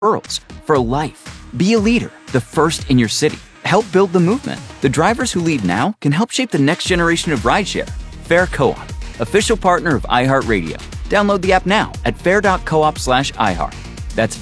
referrals for life. Be a leader, the first in your city. Help build the movement. The drivers who lead now can help shape the next generation of rideshare. Fair Co-op, official partner of iHeartRadio. Download the app now at fair.coop/iHeart. That's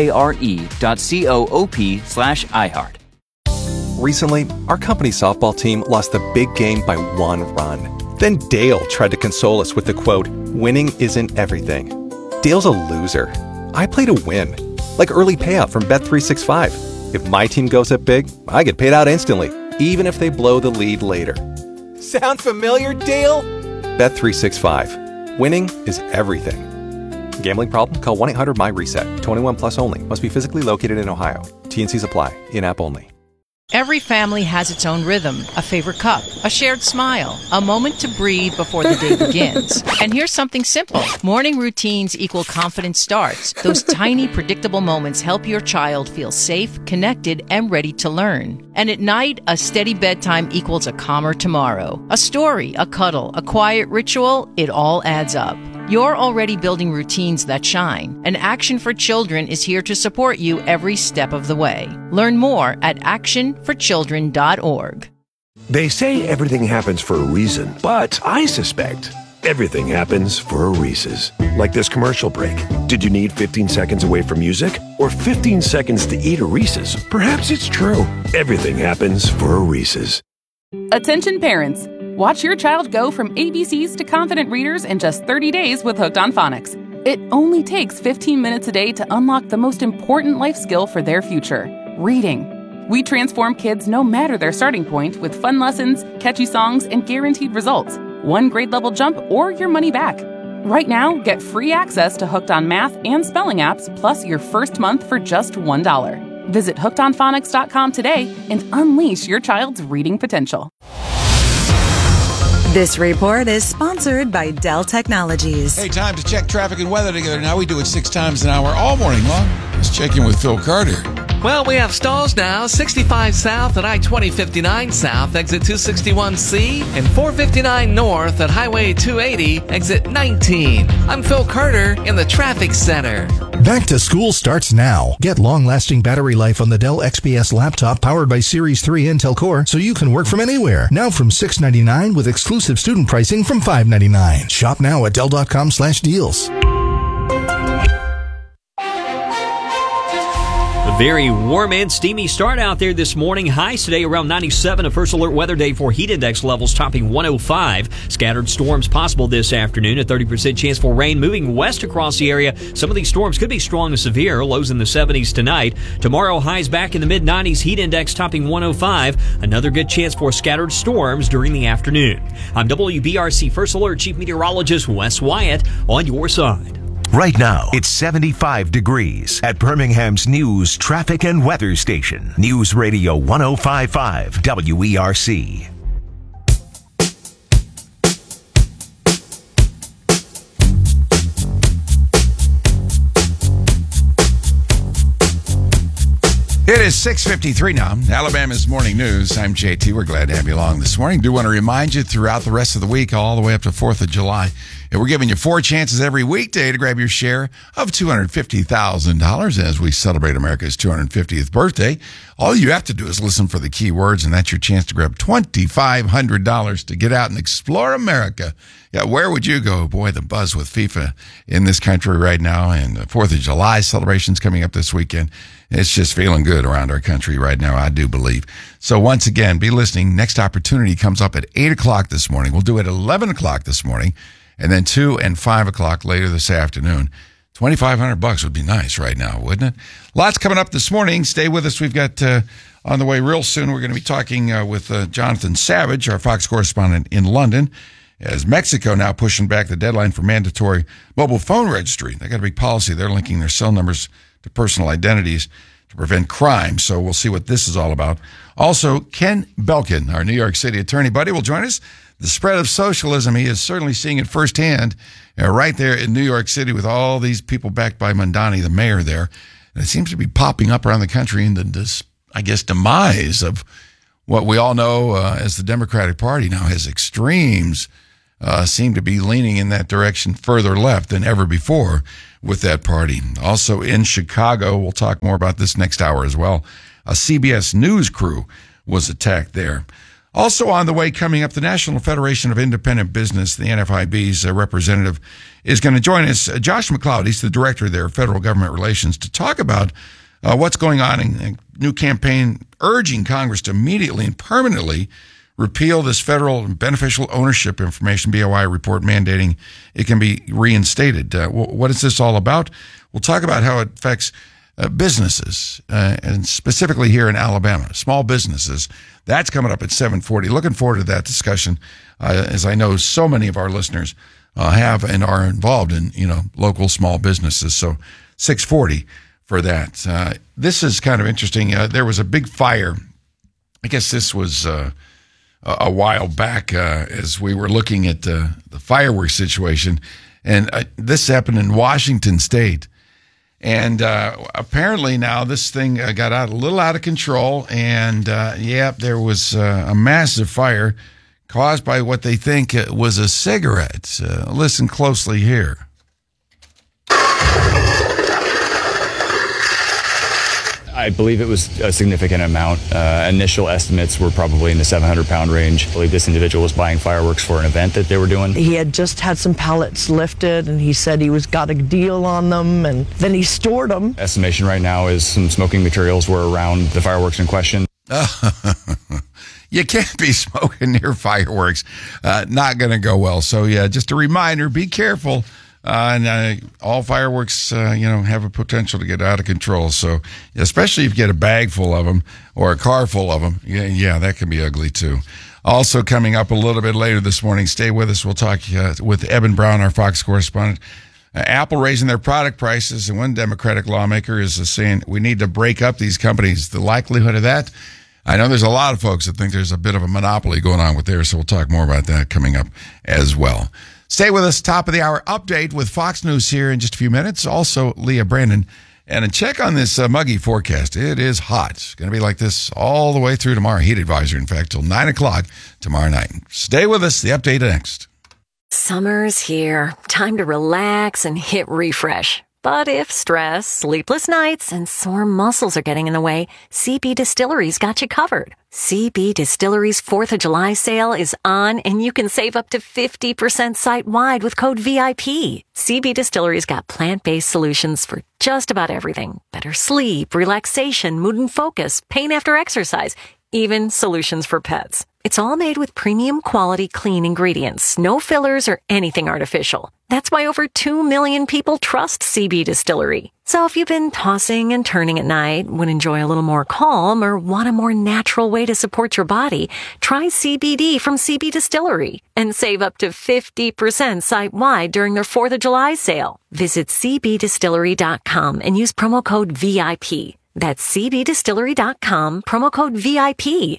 FARE.coop/iHeart. Recently, our company softball team lost the big game by 1 run. Then Dale tried to console us with the quote, "Winning isn't everything." Dale's a loser. I play to win, like early payout from Bet365. If my team goes up big, I get paid out instantly, even if they blow the lead later. Sound familiar, Dale? Bet365. Winning is everything. Gambling problem? Call 1-800-MY-RESET. 21 plus only. Must be physically located in Ohio. T&Cs apply. In-app only. Every family has its own rhythm, a favorite cup, a shared smile, a moment to breathe before the day begins. And here's something simple. Morning routines equal confident starts. Those tiny, predictable moments help your child feel safe, connected, and ready to learn. And at night, a steady bedtime equals a calmer tomorrow. A story, a cuddle, a quiet ritual, it all adds up. You're already building routines that shine, and Action for Children is here to support you every step of the way. Learn more at actionforchildren.org. They say everything happens for a reason, but I suspect everything happens for a Reese's. Like this commercial break. Did you need 15 seconds away from music or 15 seconds to eat a Reese's? Perhaps it's true. Everything happens for a Reese's. Attention parents. Watch your child go from ABCs to confident readers in just 30 days with Hooked on Phonics. It only takes 15 minutes a day to unlock the most important life skill for their future, reading. We transform kids no matter their starting point with fun lessons, catchy songs, and guaranteed results. One grade level jump or your money back. Right now, get free access to Hooked on Math and Spelling apps, plus your first month for just $1. Visit hookedonphonics.com today and unleash your child's reading potential. This report is sponsored by Dell Technologies. Hey, time to check traffic and weather together. Now we do it 6 times an hour all morning long. Let's check in with Phil Carter. Well, we have stalls now, 65 south at I-2059 south, exit 261C, and 459 north at Highway 280, exit 19. I'm Phil Carter in the traffic center. Back to school starts now. Get long-lasting battery life on the Dell XPS laptop powered by Series 3 Intel Core so you can work from anywhere. Now from $699 with exclusive student pricing from $599. Shop now at Dell.com/deals. A very warm and steamy start out there this morning. Highs today around 97. A first alert weather day for heat index levels topping 105. Scattered storms possible this afternoon. A 30% chance for rain moving west across the area. Some of these storms could be strong to severe. Lows in the 70s tonight. Tomorrow, highs back in the mid-90s. Heat index topping 105. Another good chance for scattered storms during the afternoon. I'm WBRC First Alert Chief Meteorologist Wes Wyatt on your side. Right now, it's 75 degrees at Birmingham's News, Traffic, and Weather Station. News Radio 105.5 WERC. It is 6:53 now. Alabama's Morning News. I'm JT. We're glad to have you along this morning. Do want to remind you throughout the rest of the week, all the way up to 4th of July, and we're giving you 4 chances every weekday to grab your share of $250,000 as we celebrate America's 250th birthday. All you have to do is listen for the key words, and that's your chance to grab $2,500 to get out and explore America. Yeah, where would you go? Boy, the buzz with FIFA in this country right now, and the 4th of July celebrations coming up this weekend. It's just feeling good around our country right now, I do believe. So once again, be listening. Next opportunity comes up at 8 o'clock this morning. We'll do it at 11 o'clock this morning, and then 2 and 5 o'clock later this afternoon. $2,500 would be nice right now, wouldn't it? Lots coming up this morning. Stay with us. We've got on the way real soon, we're going to be talking with Jonathan Savage, our Fox correspondent in London, as Mexico now pushing back the deadline for mandatory mobile phone registry. They got a big policy. They're linking their cell numbers to personal identities to prevent crime. So we'll see what this is all about. Also, Ken Belkin, our New York City attorney buddy, will join us. The spread of socialism, he is certainly seeing it firsthand right there in New York City with all these people backed by Mondani, the mayor there. And it seems to be popping up around the country in the, I guess, demise of what we all know as the Democratic Party now has extremes seem to be leaning in that direction further left than ever before. with that party. Also in Chicago, we'll talk more about this next hour as well. A CBS News crew was attacked there. Also on the way coming up, the National Federation of Independent Business, the NFIB's representative, is going to join us. Josh McLeod, he's the director of their federal government relations, to talk about what's going on in a new campaign urging Congress to immediately and permanently repeal this federal beneficial ownership information BOI report mandating it can be reinstated. What is this all about? We'll talk about how it affects businesses, and specifically here in Alabama, small businesses. That's coming up at 7:40. Looking forward to that discussion, as I know so many of our listeners have and are involved in, local small businesses. So 6:40 for that. This is kind of interesting. There was a big fire. I guess this was a while back as we were looking at the fireworks situation. And this happened in Washington State. And apparently now this thing got a little out of control. And, there was a massive fire caused by what they think was a cigarette. Listen closely here. I believe it was a significant amount. Initial estimates were probably in the 700-pound range. I believe this individual was buying fireworks for an event that they were doing. He had just had some pallets lifted, and he said he got a deal on them, and then he stored them. Estimation right now is some smoking materials were around the fireworks in question. You can't be smoking near fireworks. Not going to go well. So, just a reminder, be careful. And all fireworks, have a potential to get out of control. So, especially if you get a bag full of them or a car full of them, that can be ugly too. Also coming up a little bit later this morning, stay with us. We'll talk with Eben Brown, our Fox correspondent. Apple raising their product prices, and one Democratic lawmaker is saying we need to break up these companies. The likelihood of that, I know there's a lot of folks that think there's a bit of a monopoly going on with theirs, so we'll talk more about that coming up as well. Stay with us. Top of the hour update with Fox News here in just a few minutes. Also, Leah Brandon. And a check on this muggy forecast. It is hot. It's going to be like this all the way through tomorrow. Heat advisory, in fact, till 9 o'clock tomorrow night. Stay with us. The update next. Summer's here. Time to relax and hit refresh. But if stress, sleepless nights, and sore muscles are getting in the way, CB Distillery's got you covered. CB Distillery's 4th of July sale is on, and you can save up to 50% site-wide with code VIP. CB Distillery's got plant-based solutions for just about everything. Better sleep, relaxation, mood and focus, pain after exercise, even solutions for pets. It's all made with premium quality clean ingredients, no fillers or anything artificial. That's why over 2 million people trust CB Distillery. So if you've been tossing and turning at night, would enjoy a little more calm, or want a more natural way to support your body, try CBD from CB Distillery and save up to 50% site-wide during their 4th of July sale. Visit cbdistillery.com and use promo code VIP. That's cbdistillery.com, promo code VIP.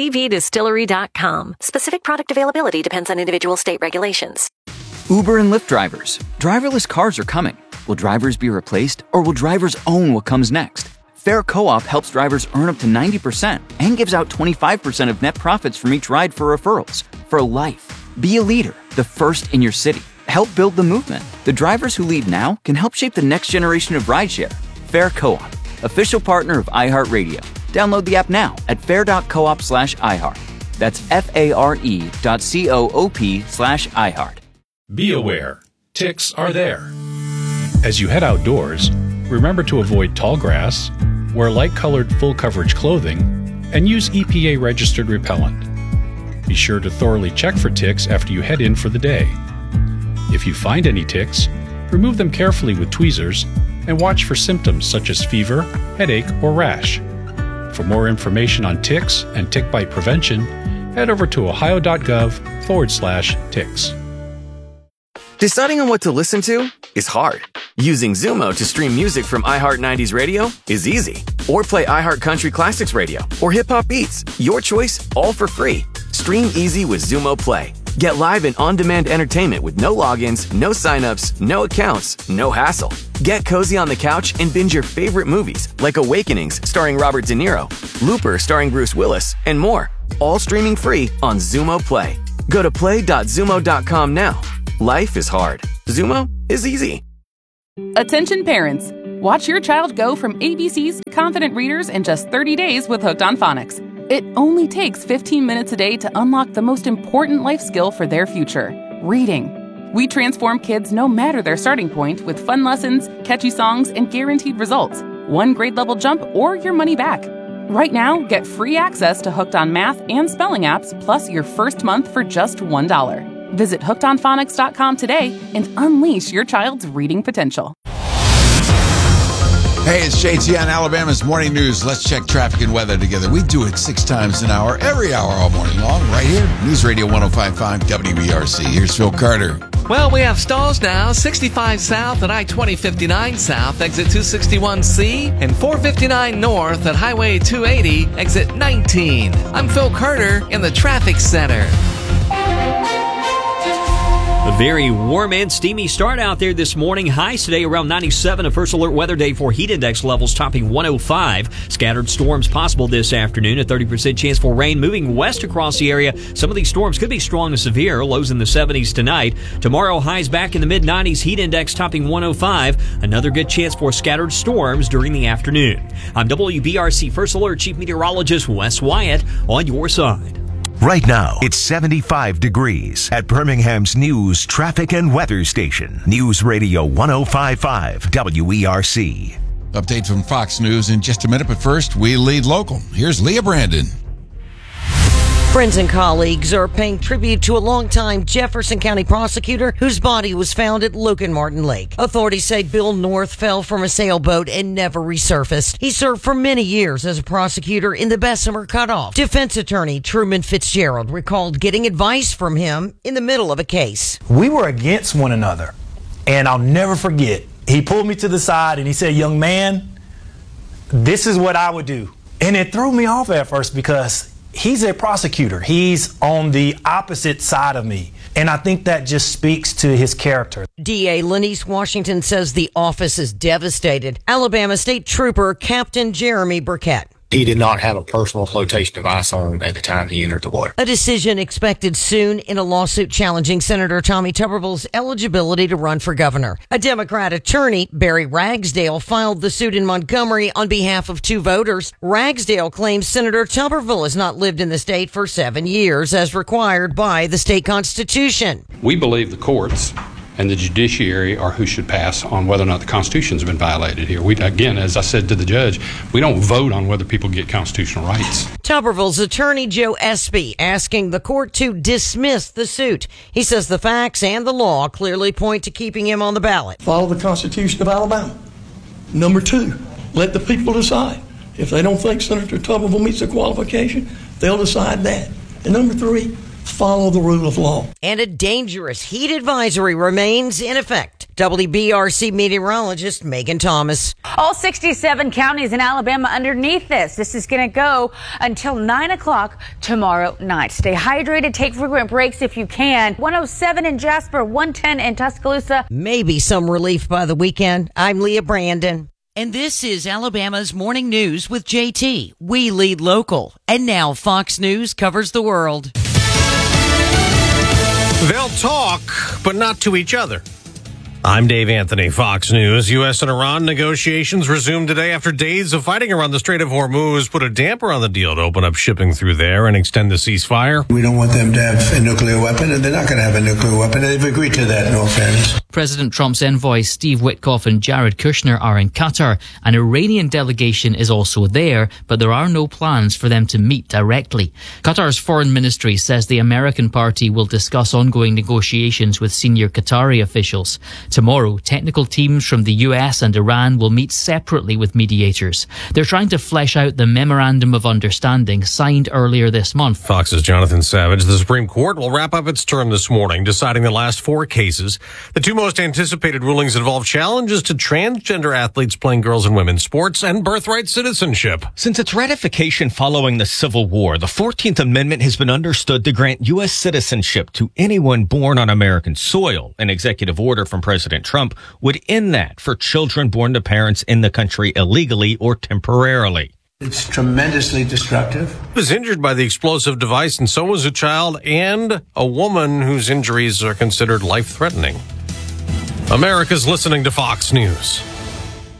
cbdistillery.com. Specific product availability depends on individual state regulations. Uber and Lyft drivers. Driverless cars are coming. Will drivers be replaced, or will drivers own what comes next? Fair Co-op helps drivers earn up to 90% and gives out 25% of net profits from each ride for referrals. For life. Be a leader, the first in your city. Help build the movement. The drivers who lead now can help shape the next generation of rideshare. Fair Co-op, official partner of iHeartRadio. Download the app now at fair.coop/iHeart. That's FARE.coop/iHeart. Be aware, ticks are there. As you head outdoors, remember to avoid tall grass, wear light-colored full-coverage clothing, and use EPA-registered repellent. Be sure to thoroughly check for ticks after you head in for the day. If you find any ticks, remove them carefully with tweezers and watch for symptoms such as fever, headache, or rash. For more information on ticks and tick bite prevention, head over to ohio.gov/ticks. Deciding on what to listen to is hard. Using Zumo to stream music from iHeart 90s Radio is easy. Or play iHeart Country Classics Radio or Hip Hop Beats. Your choice, all for free. Stream easy with Zumo Play. Get live and on-demand entertainment with no logins, no signups, no accounts, no hassle. Get cozy on the couch and binge your favorite movies like Awakenings starring Robert De Niro, Looper starring Bruce Willis, and more. All streaming free on Zumo Play. Go to play.zumo.com now. Life is hard. Zumo is easy. Attention parents! Watch your child go from ABCs to confident readers in just 30 days with Hooked on Phonics. It only takes 15 minutes a day to unlock the most important life skill for their future, reading. We transform kids no matter their starting point with fun lessons, catchy songs, and guaranteed results. One grade level jump or your money back. Right now, get free access to Hooked on Math and Spelling apps, plus your first month for just $1. Visit hookedonphonics.com today and unleash your child's reading potential. Hey, it's JT on Alabama's Morning News. Let's check traffic and weather together. We do it 6 times an hour, every hour all morning long, right here. News Radio 105.5 WERC. Here's Phil Carter. Well, we have stalls now, 65 south at I-2059 south, exit 261C, and 459 north at Highway 280, exit 19. I'm Phil Carter in the traffic center. A very warm and steamy start out there this morning. Highs today around 97. A first alert weather day for heat index levels topping 105. Scattered storms possible this afternoon. A 30% chance for rain moving west across the area. Some of these storms could be strong to severe. Lows in the 70s tonight. Tomorrow, highs back in the mid-90s. Heat index topping 105. Another good chance for scattered storms during the afternoon. I'm WBRC First Alert Chief Meteorologist Wes Wyatt on your side. Right now, it's 75 degrees at Birmingham's news, traffic, and weather station. News Radio 105.5 WERC. Update from Fox News in just a minute, but first, we lead local. Here's Leah Brandon. Friends and colleagues are paying tribute to a longtime Jefferson County prosecutor whose body was found at Logan Martin Lake. Authorities say Bill North fell from a sailboat and never resurfaced. He served for many years as a prosecutor in the Bessemer Cutoff. Defense attorney Truman Fitzgerald recalled getting advice from him in the middle of a case. We were against one another, and I'll never forget. He pulled me to the side and he said, "Young man, this is what I would do." And it threw me off at first because he's a prosecutor. He's on the opposite side of me. And I think that just speaks to his character. DA Lanice Washington says the office is devastated. Alabama State Trooper Captain Jeremy Burkett. He did not have a personal flotation device on at the time he entered the water. A decision expected soon in a lawsuit challenging Senator Tommy Tuberville's eligibility to run for governor. A Democrat attorney, Barry Ragsdale, filed the suit in Montgomery on behalf of 2 voters. Ragsdale claims Senator Tuberville has not lived in the state for 7 years as required by the state constitution. We believe the courts and the judiciary are who should pass on whether or not the Constitution's been violated here. We, again, as I said to the judge, we don't vote on whether people get constitutional rights. Tuberville's attorney, Joe Espy, asking the court to dismiss the suit. He says the facts and the law clearly point to keeping him on the ballot. Follow the Constitution of Alabama. Number 2, let the people decide. If they don't think Senator Tuberville meets the qualification, they'll decide that. And number 3, follow the rule of law. And a dangerous heat advisory remains in effect. WBRC meteorologist Megan Thomas. All 67 counties in Alabama underneath this. This is going to go until 9 o'clock tomorrow night. Stay hydrated, take frequent breaks if you can. 107 in Jasper, 110 in Tuscaloosa. Maybe some relief by the weekend. I'm Leah Brandon. And this is Alabama's Morning News with JT. We lead local. And now Fox News covers the world. They'll talk, but not to each other. I'm Dave Anthony, Fox News. U.S. and Iran negotiations resumed today after days of fighting around the Strait of Hormuz put a damper on the deal to open up shipping through there and extend the ceasefire. We don't want them to have a nuclear weapon, and they're not going to have a nuclear weapon. They've agreed to that, in all fairness. President Trump's envoys Steve Witkoff and Jared Kushner are in Qatar. An Iranian delegation is also there, but there are no plans for them to meet directly. Qatar's foreign ministry says the American party will discuss ongoing negotiations with senior Qatari officials. Tomorrow, technical teams from the US and Iran will meet separately with mediators. They're trying to flesh out the Memorandum of Understanding signed earlier this month. Fox's Jonathan Savage. The Supreme Court will wrap up its term this morning, deciding the last 4 cases. The 2 most anticipated rulings involve challenges to transgender athletes playing girls and women's sports and birthright citizenship. Since its ratification following the Civil War, the 14th Amendment has been understood to grant U.S. citizenship to anyone born on American soil. An executive order from President Trump would end that for children born to parents in the country illegally or temporarily. It's tremendously destructive. He was injured by the explosive device, and so was a child and a woman whose injuries are considered life-threatening. America's listening to Fox News.